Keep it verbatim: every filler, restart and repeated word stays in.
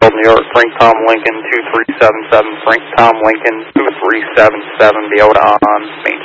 New York, Frank Tom Lincoln two three seven seven, Frank Tom Lincoln two three seven seven, be able to on Main